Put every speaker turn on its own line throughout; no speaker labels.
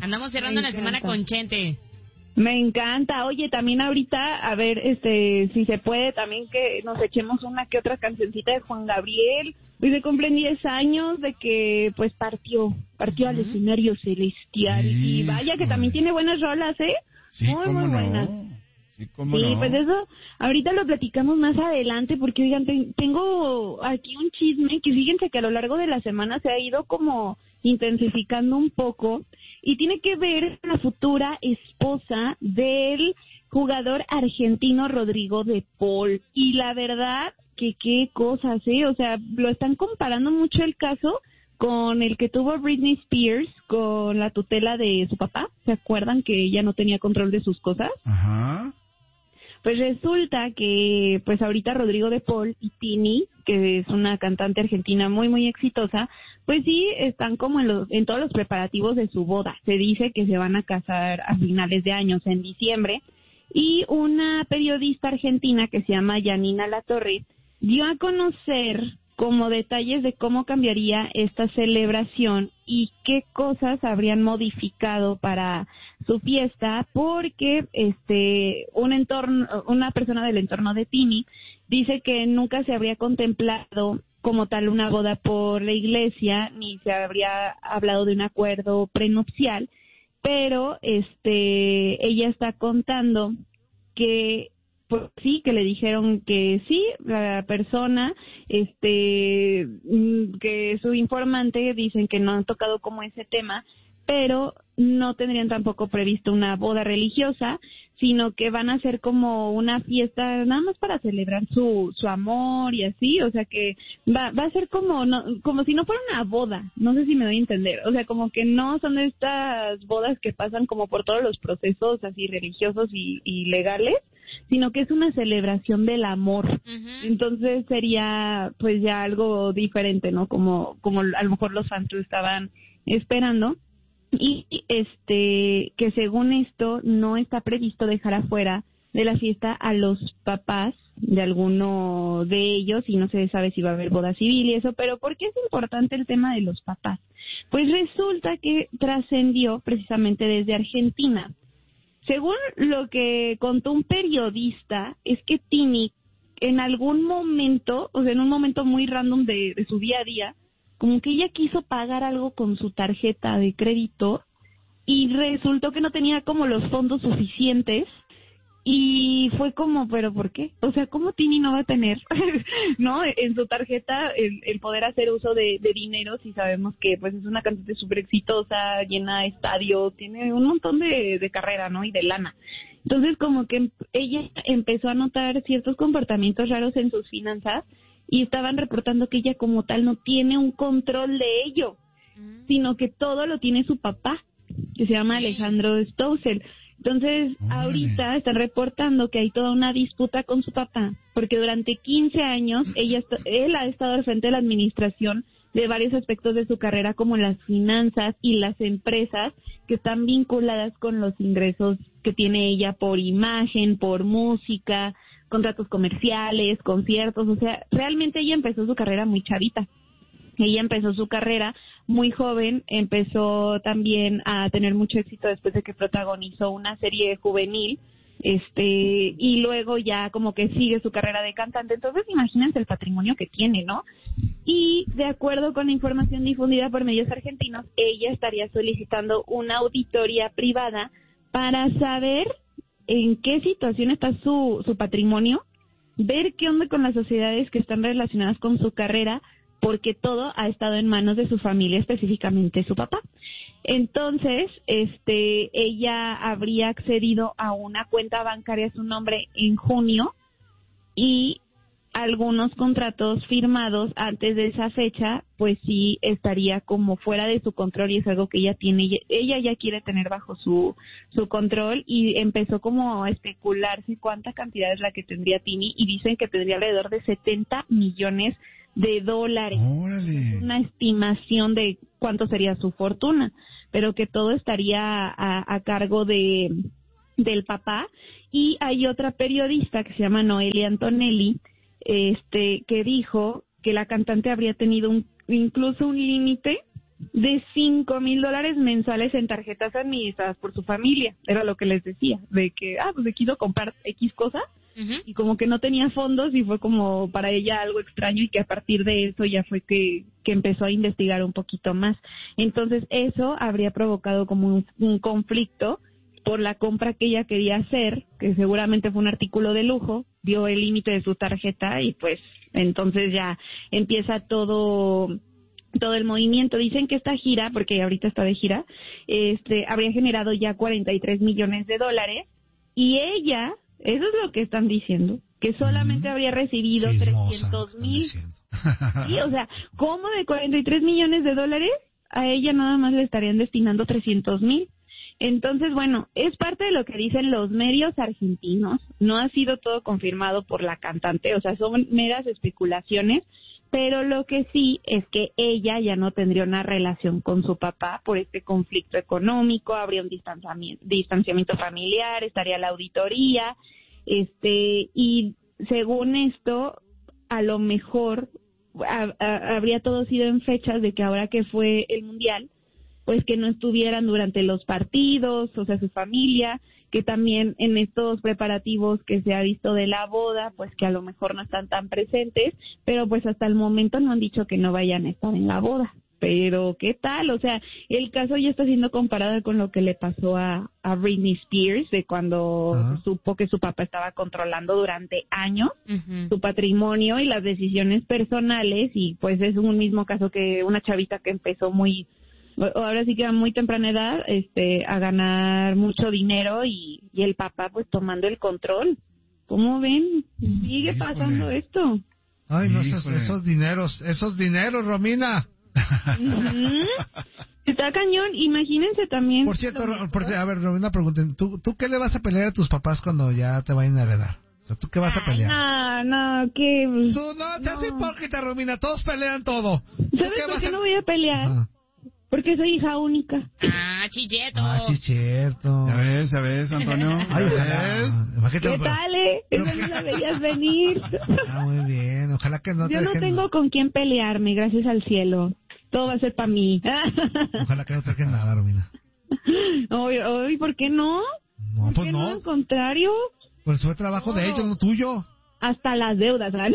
Andamos cerrando la semana con Chente.
Me encanta. Oye, también ahorita, a ver, si se puede, también que nos echemos una que otra cancioncita de Juan Gabriel. Hoy se cumplen 10 años de que, pues, partió al escenario celestial.
Sí,
Y vaya que también tiene buenas rolas, ¿eh?
Sí,
muy
cómo
buenas.
Sí, cómo
Sí,
no.
pues eso, ahorita lo platicamos más adelante, porque, oigan, tengo aquí un chisme que fíjense que a lo largo de la semana se ha ido como intensificando un poco, y tiene que ver con la futura esposa del jugador argentino Rodrigo de Paul. Y la verdad que qué cosas, o sea, lo están comparando mucho el caso con el que tuvo Britney Spears con la tutela de su papá. ¿Se acuerdan que ella no tenía control de sus cosas?
Ajá.
Pues resulta que, pues ahorita Rodrigo de Paul y Tini, que es una cantante argentina muy, muy exitosa, pues sí están como en todos los preparativos de su boda. Se dice que se van a casar a finales de año, o sea, en diciembre. Y una periodista argentina que se llama Janina Latorre dio a conocer como detalles de cómo cambiaría esta celebración y qué cosas habrían modificado para su fiesta, porque una persona del entorno de Tini dice que nunca se habría contemplado como tal una boda por la iglesia, ni se habría hablado de un acuerdo prenupcial, pero ella está contando que pues sí, que le dijeron que sí, la persona, que su informante dicen que no han tocado como ese tema, pero no tendrían tampoco previsto una boda religiosa, sino que van a hacer como una fiesta nada más para celebrar su amor y así, o sea que va a ser como como si no fuera una boda, no sé si me doy a entender, o sea como que no son de estas bodas que pasan como por todos los procesos así religiosos y legales, sino que es una celebración del amor. Uh-huh. Entonces sería pues ya algo diferente, ¿no? Como a lo mejor los fans lo estaban esperando. Y que según esto no está previsto dejar afuera de la fiesta a los papás de alguno de ellos, y no se sabe si va a haber boda civil y eso, pero ¿por qué es importante el tema de los papás? Pues resulta que trascendió precisamente desde Argentina. Según lo que contó un periodista, es que Tini en algún momento, o sea, en un momento muy random de su día a día, como que ella quiso pagar algo con su tarjeta de crédito y resultó que no tenía como los fondos suficientes y fue como, ¿pero por qué? O sea, ¿cómo Tini no va a tener, no, en su tarjeta el poder hacer uso de dinero si sabemos que pues es una cantante súper exitosa, llena de estadios, tiene un montón de carrera, ¿no? Y de lana. Entonces como que ella empezó a notar ciertos comportamientos raros en sus finanzas y estaban reportando que ella como tal no tiene un control de ello, sino que todo lo tiene su papá, que se llama Alejandro Stossel. Entonces, ahorita están reportando que hay toda una disputa con su papá, porque durante 15 años él ha estado al frente de la administración de varios aspectos de su carrera, como las finanzas y las empresas que están vinculadas con los ingresos que tiene ella por imagen, por música, contratos comerciales, conciertos, o sea, realmente ella empezó su carrera muy chavita. Ella empezó su carrera muy joven, empezó también a tener mucho éxito después de que protagonizó una serie juvenil, y luego ya como que sigue su carrera de cantante. Entonces, imagínense el patrimonio que tiene, ¿no? Y de acuerdo con la información difundida por medios argentinos, ella estaría solicitando una auditoría privada para saber en qué situación está su patrimonio, ver qué onda con las sociedades que están relacionadas con su carrera, porque todo ha estado en manos de su familia, específicamente su papá. Entonces, ella habría accedido a una cuenta bancaria a su nombre en junio y algunos contratos firmados antes de esa fecha, pues sí estaría como fuera de su control y es algo que ella tiene. Ella ya quiere tener bajo su control y empezó como a especularse cuánta cantidad es la que tendría Tini y dicen que tendría alrededor de 70 millones de dólares.
¡Órale!
Una estimación de cuánto sería su fortuna, pero que todo estaría a cargo del papá. Y hay otra periodista que se llama Noelia Antonelli, que dijo que la cantante habría tenido incluso un límite de $5,000 mensuales en tarjetas administradas por su familia. Era lo que les decía, de que, pues se quiso comprar X cosa y como que no tenía fondos y fue como para ella algo extraño y que a partir de eso ya fue que empezó a investigar un poquito más. Entonces eso habría provocado como un conflicto por la compra que ella quería hacer, que seguramente fue un artículo de lujo, vio el límite de su tarjeta y pues entonces ya empieza todo el movimiento. Dicen que esta gira, porque ahorita está de gira, habría generado ya $43 millones y ella, eso es lo que están diciendo, que solamente habría recibido
Chismosa,
300,000. Sí, o sea, ¿cómo de $43 millones a ella nada más le estarían destinando 300,000? Entonces, bueno, es parte de lo que dicen los medios argentinos. No ha sido todo confirmado por la cantante, o sea, son meras especulaciones, pero lo que sí es que ella ya no tendría una relación con su papá por este conflicto económico, habría un distanciamiento familiar, estaría la auditoría, y según esto, a lo mejor habría todo sido en fechas de que ahora que fue el Mundial, pues que no estuvieran durante los partidos, o sea, su familia, que también en estos preparativos que se ha visto de la boda, pues que a lo mejor no están tan presentes, pero pues hasta el momento no han dicho que no vayan a estar en la boda. Pero, ¿qué tal? O sea, el caso ya está siendo comparado con lo que le pasó a Britney Spears, de cuando supo que su papá estaba controlando durante años su patrimonio y las decisiones personales, y pues es un mismo caso que una chavita que empezó ahora sí que a muy temprana edad, a ganar mucho dinero y el papá pues tomando el control. ¿Cómo ven? Sigue pasando esto.
Ay, no, esos dineros, Romina.
Está cañón, imagínense también.
Por cierto, a ver, Romina, pregunten, ¿tú qué le vas a pelear a tus papás cuando ya te vayan a heredar? O sea, ¿tú qué vas a pelear?
No, que...
Tú no, te haces hipócrita, Romina, todos pelean todo.
¿Sabes por qué no voy a pelear? Porque soy hija única.
Chicheto.
Ya ves, Antonio.
Ay,
¿Qué tal, Eso no la veías venir.
Muy bien, ojalá que no te
Yo no tengo con quién pelearme, gracias al cielo. Todo va a ser para mí.
Ojalá que no te dejen nada, Romina.
Hoy, ¿por qué no?
No,
¿Por
pues
qué
no.
Al contrario.
Pues fue trabajo de ellos, no tuyo.
Hasta las deudas, ¿verdad?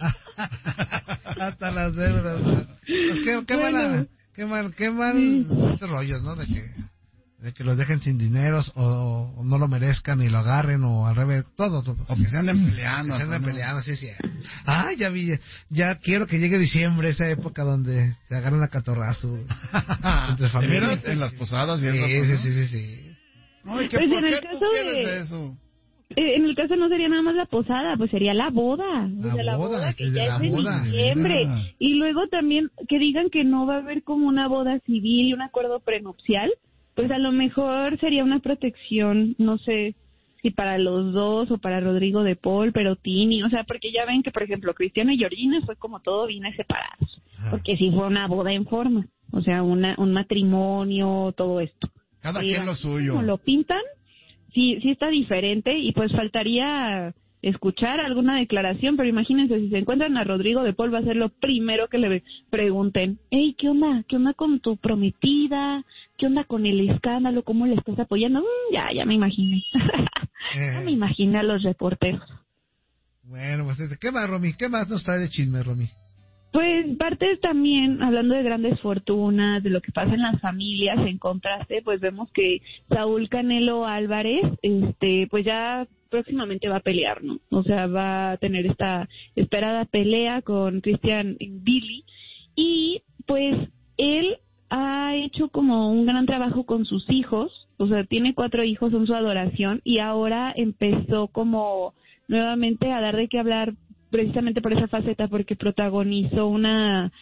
Hasta las deudas. Pues qué mal estos rollos, ¿no? De que los dejen sin dineros o no lo merezcan y lo agarren o al revés, todo.
O que se anden peleando.
Sí. Ay, ya quiero que llegue diciembre, esa época donde se agarran a catorrazo entre familias.
En las posadas y eso.
Sí.
Ay,
Pues
¿por qué tú quieres eso?
En el caso no sería nada más la posada, pues sería la boda. La boda que ya es en diciembre. Y luego también que digan que no va a haber como una boda civil y un acuerdo prenupcial, pues a lo mejor sería una protección, no sé si para los dos o para Rodrigo de Paul, pero Tini, o sea, porque ya ven que, por ejemplo, Cristiano y Georgina fue como todo viene separados, porque sí fue una boda en forma, o sea, un matrimonio, todo esto.
Cada quien lo suyo.
Como lo pintan, sí está diferente y pues faltaría escuchar alguna declaración, pero imagínense, si se encuentran a Rodrigo de Paul va a ser lo primero que le pregunten. Hey, ¿qué onda con tu prometida? ¿Qué onda con el escándalo? ¿Cómo le estás apoyando? Ya me imaginé. Ya me imaginé a los reporteros.
Bueno, pues, ¿qué más, Romy? ¿Qué más nos trae de chisme, Romy?
Pues parte también, hablando de grandes fortunas, de lo que pasa en las familias, en contraste, pues vemos que Saúl Canelo Álvarez, pues ya próximamente va a pelear, ¿no? O sea, va a tener esta esperada pelea con Christian Billy y pues él ha hecho como un gran trabajo con sus hijos, o sea, tiene 4 hijos, son su adoración y ahora empezó como nuevamente a dar de qué hablar precisamente por esa faceta, porque protagonizó una,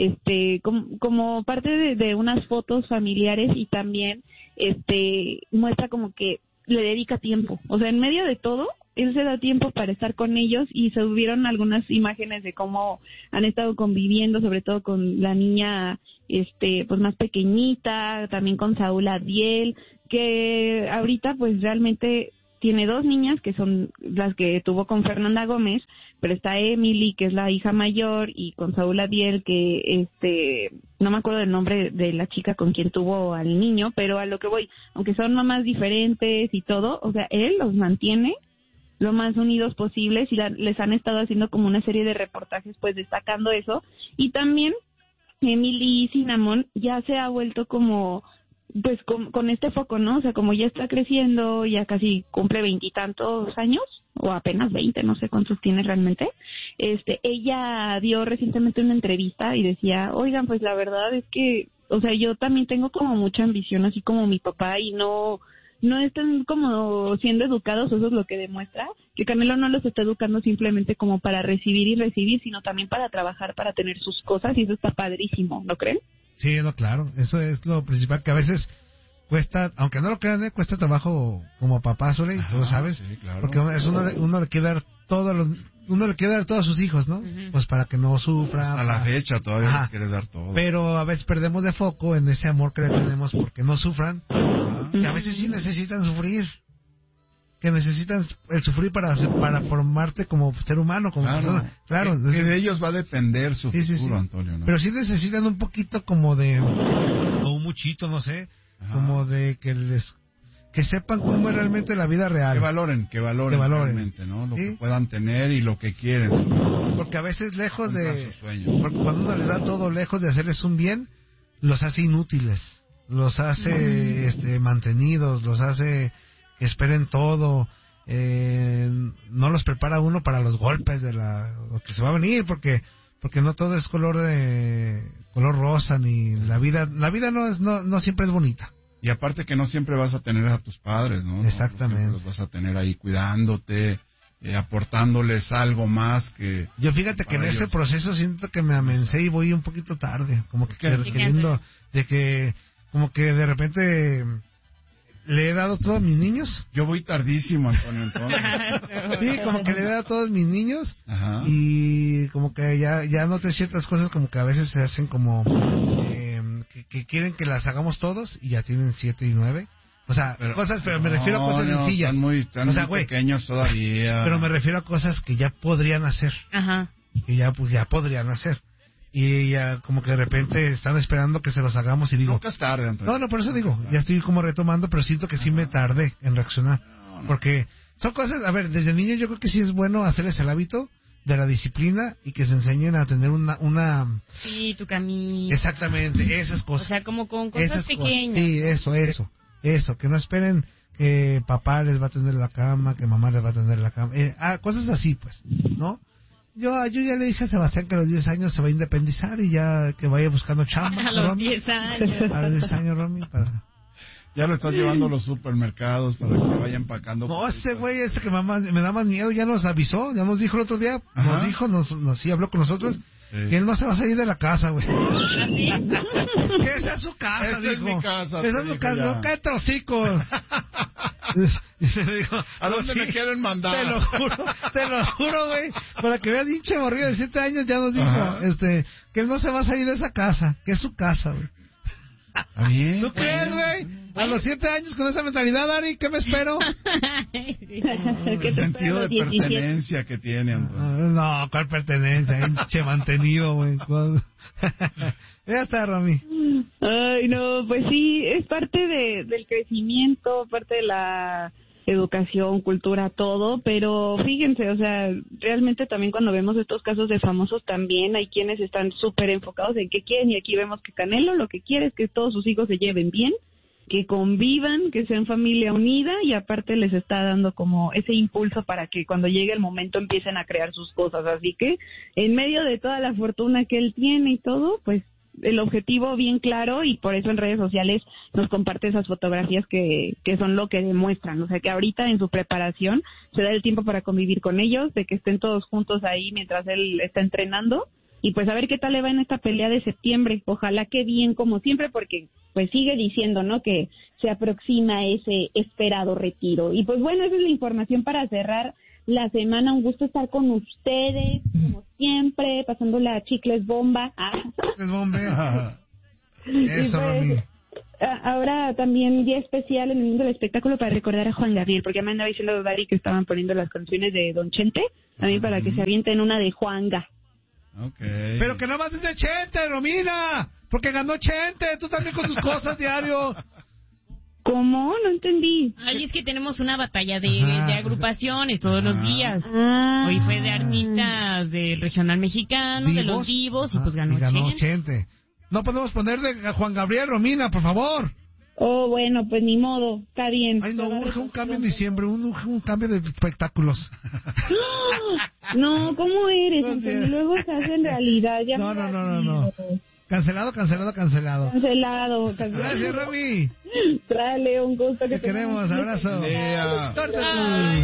como parte de unas fotos familiares y también, muestra como que le dedica tiempo, o sea, en medio de todo, él se da tiempo para estar con ellos y se subieron algunas imágenes de cómo han estado conviviendo, sobre todo con la niña, pues más pequeñita, también con Saúl Adiel, que ahorita pues realmente tiene 2 niñas que son las que tuvo con Fernanda Gómez, pero está Emily, que es la hija mayor, y con Saúl Adiel, que no me acuerdo del nombre de la chica con quien tuvo al niño, pero a lo que voy, aunque son mamás diferentes y todo, o sea, él los mantiene lo más unidos posibles y les han estado haciendo como una serie de reportajes pues destacando eso. Y también Emily Cinnamon ya se ha vuelto como pues con este foco, ¿no? O sea, como ya está creciendo, ya casi cumple 20 y tantos años, o apenas 20, no sé cuántos tiene realmente. Ella dio recientemente una entrevista y decía, oigan, pues la verdad es que, o sea, yo también tengo como mucha ambición, así como mi papá, y no están como siendo educados, eso es lo que demuestra, que Canelo no los está educando simplemente como para recibir y recibir, sino también para trabajar, para tener sus cosas, y eso está padrísimo, ¿no creen?
Sí, no, claro, eso es lo principal, que a veces cuesta, aunque no lo crean, cuesta trabajo como papá, Sole, tú lo sabes,
sí, claro,
porque uno le quiere dar uno le quiere dar todo a sus hijos, ¿no? Uh-huh. Pues para que no sufra.
Hasta la fecha todavía les quieres dar todo.
Pero a veces perdemos de foco en ese amor que le tenemos porque no sufran, que a veces sí necesitan sufrir, que necesitan el sufrir para formarte como ser humano, como persona. Claro,
que de ellos va a depender su futuro, Antonio, ¿no?
Pero sí necesitan un poquito como de, o un muchito, no sé, como de que sepan cómo es realmente la vida real.
Que valoren realmente, ¿no? Lo que puedan tener y lo que quieren.
Porque a veces lejos porque cuando uno les da todo, lejos de hacerles un bien, los hace inútiles, los hace mantenidos, los hace que esperen todo, no los prepara uno para los golpes de lo que se va a venir, porque no todo es color rosa, ni la vida no siempre es bonita.
Y aparte que no siempre vas a tener a tus padres, ¿no?
Exactamente.
No los vas a tener ahí cuidándote, aportándoles algo más que...
Yo fíjate que en ese proceso siento que me amencé y voy un poquito tarde, como que queriendo, como que de repente le he dado a todos mis niños.
Yo voy tardísimo, Antonio, entonces.
Sí, como que le he dado a todos mis niños. Ajá. Y como que ya noté ciertas cosas como que a veces se hacen como... que quieren que las hagamos todos y ya tienen 7 y 9. O sea, pero me refiero a cosas sencillas.
Están muy pequeños todavía.
Pero me refiero a cosas que ya podrían hacer.
Ajá.
Que ya podrían hacer. Y ya como que de repente están esperando que se los hagamos y digo...
Nunca es tarde, Antonio.
No, por eso digo, ya estoy como retomando, pero siento que sí me tardé en reaccionar. No. Porque son cosas, a ver, desde niño yo creo que sí es bueno hacerles el hábito de la disciplina y que se enseñen a tener una...
Sí, tu camino.
Exactamente, esas cosas.
O sea, como con cosas pequeñas.
Sí, eso, que no esperen que papá les va a tender la cama, que mamá les va a tender la cama. Cosas así, pues, ¿no? Yo ya le dije a Sebastián que a los 10 años se va a independizar y ya que vaya buscando chamba.
A los 10 años.
A los 10 años, Romy,
Ya lo estás llevando a los supermercados para que vaya empacando.
No, ese güey, que me da más miedo, ya nos avisó, ya nos dijo el otro día, sí habló con nosotros, que él no se va a salir de la casa, güey.
¿Así?
Que esa es su casa, dijo.
Es mi casa.
Esa es su casa, no, cállate hocico. Y me dijo,
¿a dónde me quieren mandar?
Te lo juro, güey, para que veas, hinche morrido de 7 años, ya nos dijo, que él no se va a salir de esa casa, que es su casa, güey.
Bien,
¿Tú crees, güey? A los 7 años con esa mentalidad, Ari, ¿qué me espero?
El sentido de pertenencia que tiene, Antonio.
No, ¿cuál pertenencia? Hinche mantenido, güey. Ya está, Romy.
Ay, no, pues sí, es parte del crecimiento, parte de la educación, cultura, todo, pero fíjense, o sea, realmente también cuando vemos estos casos de famosos también hay quienes están súper enfocados en qué quieren, y aquí vemos que Canelo lo que quiere es que todos sus hijos se lleven bien, que convivan, que sean familia unida, y aparte les está dando como ese impulso para que cuando llegue el momento empiecen a crear sus cosas, así que en medio de toda la fortuna que él tiene y todo, pues el objetivo bien claro, y por eso en redes sociales nos comparte esas fotografías que son lo que demuestran, o sea que ahorita en su preparación se da el tiempo para convivir con ellos, de que estén todos juntos ahí mientras él está entrenando, y pues a ver qué tal le va en esta pelea de septiembre, ojalá que bien como siempre, porque pues sigue diciendo, ¿no?, que se aproxima ese esperado retiro. Y pues bueno, esa es la información para cerrar la semana. Un gusto estar con ustedes, como siempre, pasando la chicles bomba.
Chicles bomba. Eso, Romy.
ahora también día especial en el mundo del espectáculo para recordar a Juan Gabriel, porque me andaba diciendo Dari que estaban poniendo las canciones de Don Chente, también para que se avienten una de Juanga.
Okay.
Pero que nada más es de Chente, Romina, porque ganó Chente, tú también con tus cosas diario.
¿Cómo? No entendí.
Ay, es que tenemos una batalla de agrupaciones todos los días.
Ah.
Hoy fue de artistas del regional mexicano, de los vivos, y pues ganó
Chente. No podemos poner de Juan Gabriel, Romina, por favor.
Oh, bueno, pues ni modo, está bien.
Ay, no, urge un cambio en diciembre, un cambio de espectáculos.
No, ¿cómo eres?
No,
Antonio? Luego se hace en realidad. Ya
No. Cancelado.
Cancelado.
Gracias, Romy.
Dale, un gusto que
te queremos, abrazo.
Yeah.